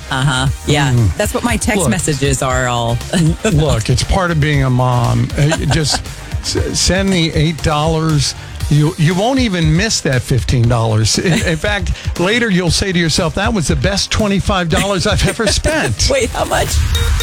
Yeah, that's what my text Look. messages are all. Look, it's part of being a mom. Just send the $8. You won't even miss that $15. In fact, later you'll say to yourself, that was the best $25 I've ever spent. Wait, how much?